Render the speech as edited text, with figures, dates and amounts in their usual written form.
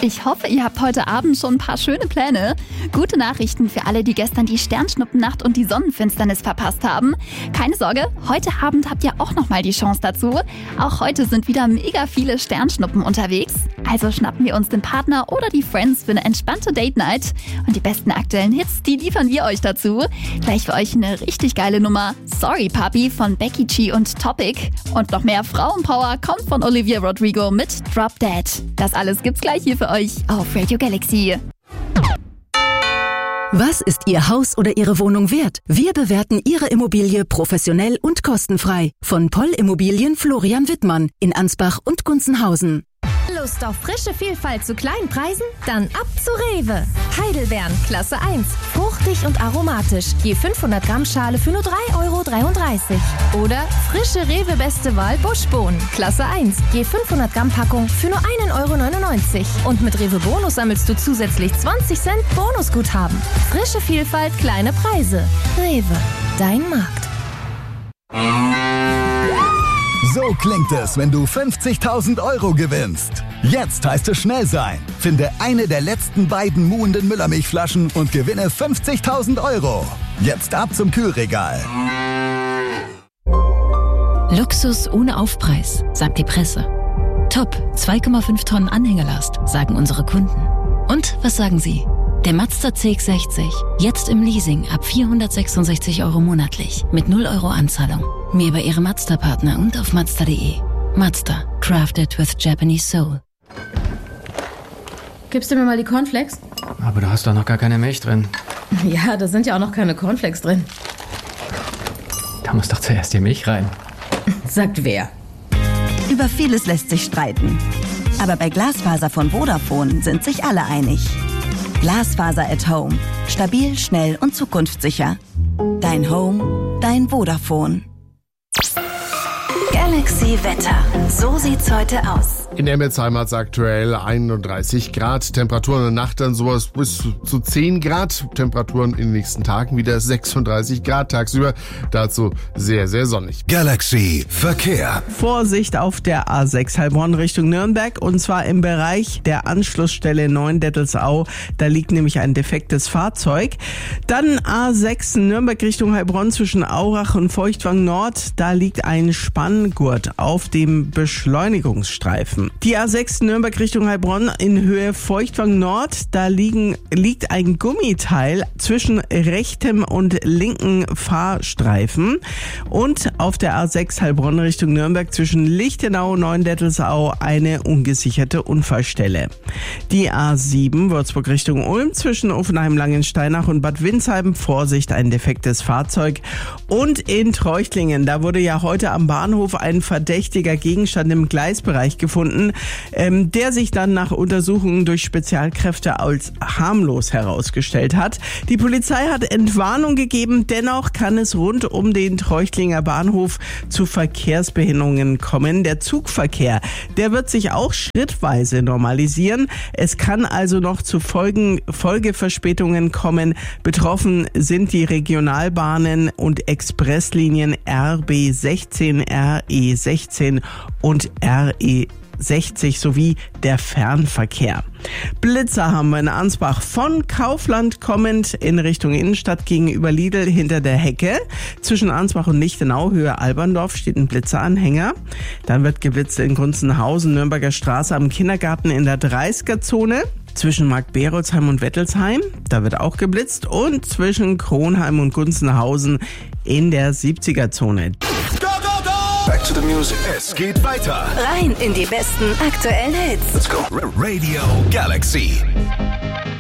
Ich hoffe, ihr habt heute Abend schon ein paar schöne Pläne. Gute Nachrichten für alle, die gestern die Sternschnuppennacht und die Sonnenfinsternis verpasst haben. Keine Sorge, heute Abend habt ihr auch nochmal die Chance dazu. Auch heute sind wieder mega viele Sternschnuppen unterwegs. Also schnappen wir uns den Partner oder die Friends für eine entspannte Date-Night. Und die besten aktuellen Hits, die liefern wir euch dazu. Gleich für euch eine richtig geile Nummer. Sorry Papi von Becky G und Topic. Und noch mehr Frauenpower kommt von Olivia Rodrigo mit Drop Dead. Das alles gibt's gleich hier für euch auf Radio Galaxy. Was ist Ihr Haus oder Ihre Wohnung wert? Wir bewerten Ihre Immobilie professionell und kostenfrei. Von Poll Immobilien Florian Wittmann in Ansbach und Gunzenhausen. Lust auf frische Vielfalt zu kleinen Preisen? Dann ab zu Rewe. Heidelbeeren, Klasse 1. Fruchtig und aromatisch. Je 500 Gramm Schale für nur 3,33 €. Oder frische Rewe Beste Wahl Buschbohnen, Klasse 1. Je 500 Gramm Packung für nur 1,99 €. Und mit Rewe Bonus sammelst du zusätzlich 20 Cent Bonusguthaben. Frische Vielfalt, kleine Preise. Rewe, dein Markt. So klingt es, wenn du 50.000 € gewinnst. Jetzt heißt es schnell sein. Finde eine der letzten beiden muhenden Müllermilchflaschen und gewinne 50.000 €. Jetzt ab zum Kühlregal. Luxus ohne Aufpreis, sagt die Presse. Top, 2,5 Tonnen Anhängerlast, sagen unsere Kunden. Und was sagen Sie? Der Mazda CX-60, jetzt im Leasing ab 466 € monatlich, mit 0 € Anzahlung. Mehr bei Ihrem Mazda-Partner und auf Mazda.de. Mazda, crafted with Japanese soul. Gibst du mir mal die Cornflakes? Aber du hast doch noch gar keine Milch drin. Ja, da sind ja auch noch keine Cornflakes drin. Da muss doch zuerst die Milch rein. Sagt wer? Über vieles lässt sich streiten. Aber bei Glasfaser von Vodafone sind sich alle einig. Glasfaser at Home. Stabil, schnell und zukunftssicher. Dein Home, dein Vodafone. Galaxy Wetter. So sieht's heute aus. In Emmelsheim hat es aktuell 31 Grad. Temperaturen in der Nacht dann sowas bis zu 10 Grad. Temperaturen in den nächsten Tagen wieder 36 Grad tagsüber. Dazu sehr, sehr sonnig. Galaxy Verkehr. Vorsicht auf der A6 Heilbronn Richtung Nürnberg und zwar im Bereich der Anschlussstelle Neuendettelsau. Da liegt nämlich ein defektes Fahrzeug. Dann A6 Nürnberg Richtung Heilbronn zwischen Aurach und Feuchtwang Nord. Da liegt ein Spanngurt auf dem Beschleunigungsstreifen. Die A6 Nürnberg Richtung Heilbronn in Höhe Feuchtwang Nord, da liegt ein Gummiteil zwischen rechtem und linken Fahrstreifen. Und auf der A6 Heilbronn Richtung Nürnberg zwischen Lichtenau und Neuendettelsau eine ungesicherte Unfallstelle. Die A7 Würzburg Richtung Ulm zwischen Offenheim-Langensteinach und Bad Windsheim, Vorsicht, ein defektes Fahrzeug. Und in Treuchtlingen, da wurde ja heute am Bahnhof ein verdächtiger Gegenstand im Gleisbereich gefunden, der sich dann nach Untersuchungen durch Spezialkräfte als harmlos herausgestellt hat. Die Polizei hat Entwarnung gegeben, dennoch kann es rund um den Treuchtlinger Bahnhof zu Verkehrsbehinderungen kommen. Der Zugverkehr, der wird sich auch schrittweise normalisieren. Es kann also noch zu Folgeverspätungen kommen. Betroffen sind die Regionalbahnen und Expresslinien RB16, RE16 und RE60 sowie der Fernverkehr. Blitzer haben wir in Ansbach von Kaufland kommend in Richtung Innenstadt gegenüber Lidl hinter der Hecke. Zwischen Ansbach und Lichtenau, Höhe Alberndorf, steht ein Blitzeranhänger. Dann wird geblitzt in Gunzenhausen, Nürnberger Straße am Kindergarten in der 30er-Zone. Zwischen Mark-Berolzheim und Wettelsheim, da wird auch geblitzt. Und zwischen Kronheim und Gunzenhausen in der 70er-Zone. Back to the music. Es geht weiter. Rein in die besten aktuellen Hits. Let's go. Radio Galaxy.